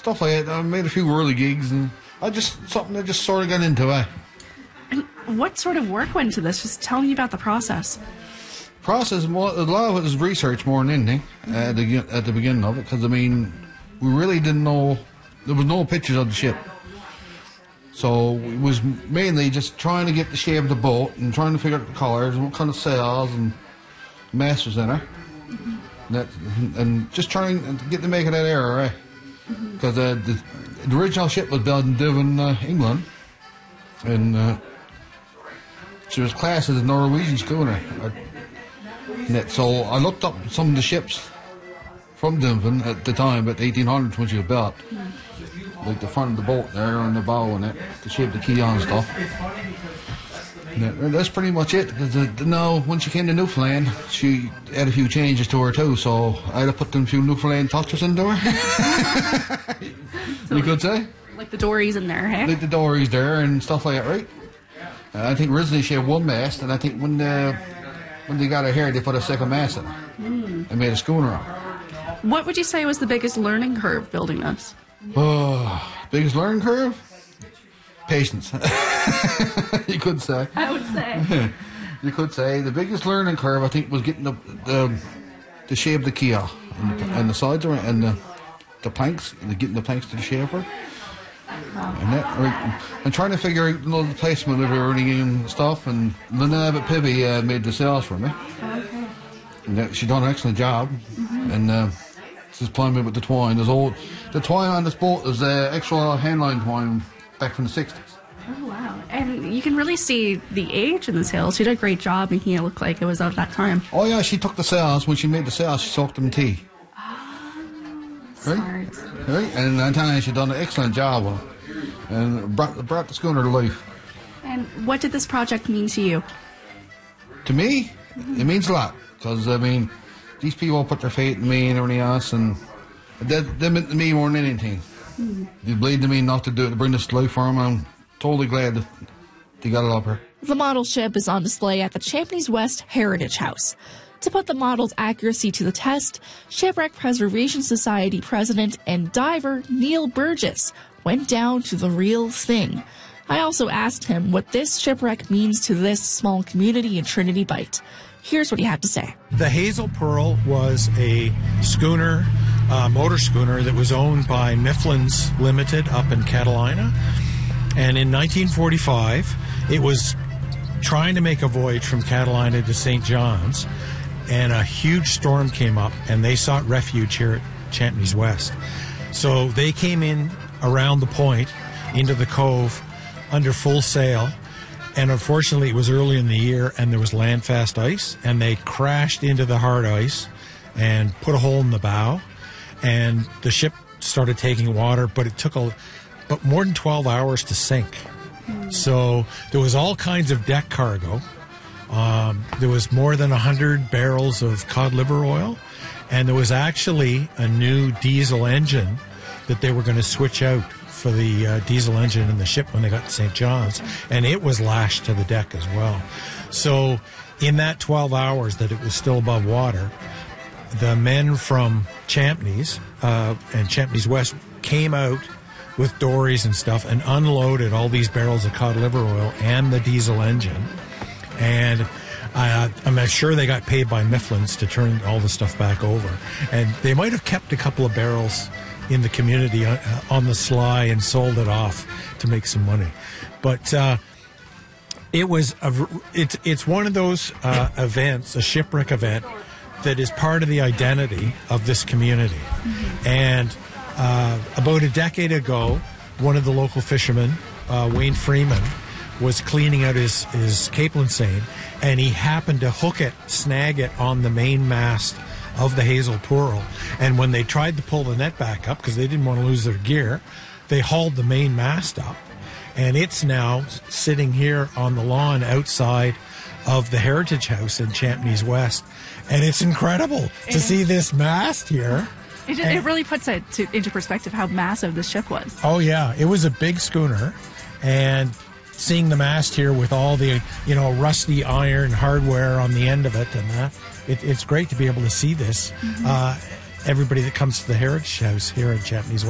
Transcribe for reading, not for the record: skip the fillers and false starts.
stuff like that. I made a few early gigs, and something I just sort of got into. And what sort of work went into this? Just tell me about the process. A lot of it was research more than anything at the beginning of it, because I mean, we really didn't know. There was no pictures of the ship, so it was mainly just trying to get the shape of the boat and trying to figure out the colours and what kind of sails and mast was in her, and just trying to get the make of that era, right? Because the original ship was built in Devon, England, and she was classed as a Norwegian schooner. So I looked up some of the ships from Devon at the time, at the 1800s when she was built, like the front of the boat there and the bow and it, the shape of the key on and stuff. That's pretty much it. Because now, when she came to Newfoundland, she had a few changes to her too. So I had to put them few Newfoundland touches into her. You could say. Like the dories in there, hey? Like the dories there and stuff like that, right? I think originally she had one mast, and I think when they got her here, they put a second mast in her and made a schooner on her. What would you say was the biggest learning curve building this? Biggest learning curve? Patience. You could say. I would say. You could say the biggest learning curve, I think, was getting the shape of the keel and the sides and the planks, getting the planks to the shape of her. And trying to figure out the placement of everything and stuff. And Lynette Abbott Pibby made the sails for me. Okay. And she done an excellent job. And she's playing me with the twine. The twine on this boat is actual handline twine back from the 60s. Oh, wow. And you can really see the age in the sails. She did a great job making it look like it was of that time. Oh, yeah, she took the sails. When she made the sails, she soaked them in tea. Smart. Right? And that time she done an excellent job with them. And brought the schooner to life. And what did this project mean to you? To me, it means a lot. Because, I mean, these people put their faith in me and everything else, and they meant to me more than anything. They believed in me enough to bring this to life for them. I'm totally glad that they got it up here. The model ship is on display at the Champneys West Heritage House. To put the model's accuracy to the test, Shipwreck Preservation Society president and diver Neil Burgess went down to the real thing. I also asked him what this shipwreck means to this small community in Trinity Bight. Here's what he had to say. The Hazel Pearl was a schooner, motor schooner, that was owned by Mifflin's Limited up in Catalina. And in 1945, it was trying to make a voyage from Catalina to St. John's, and a huge storm came up, and they sought refuge here at Champneys West. So they came in around the point into the cove under full sail, and unfortunately it was early in the year and there was landfast ice, and they crashed into the hard ice and put a hole in the bow, and the ship started taking water, but it took more than 12 hours to sink. So there was all kinds of deck cargo. There was more than 100 barrels of cod liver oil, and there was actually a new diesel engine that they were going to switch out for the diesel engine in the ship when they got to St. John's, and it was lashed to the deck as well. So in that 12 hours that it was still above water, the men from Champneys and Champneys West came out with dories and stuff and unloaded all these barrels of cod liver oil and the diesel engine. And I'm sure they got paid by Mifflin's to turn all the stuff back over. And they might have kept a couple of barrels in the community on the sly and sold it off to make some money. But it's one of those events, a shipwreck event, that is part of the identity of this community. And about a decade ago, one of the local fishermen, Wayne Freeman, was cleaning out his capelin seine, and he happened to snag it on the main mast of the Hazel Pearl. And when they tried to pull the net back up, because they didn't want to lose their gear, they hauled the main mast up, and it's now sitting here on the lawn outside of the Heritage House in Champneys West. And it's incredible to see this mast here. It really puts it into perspective how massive this ship was. Oh, yeah. It was a big schooner, and seeing the mast here with all the, rusty iron hardware on the end of it and that, it's great to be able to see this. Everybody that comes to the Heritage House here in Champneys West.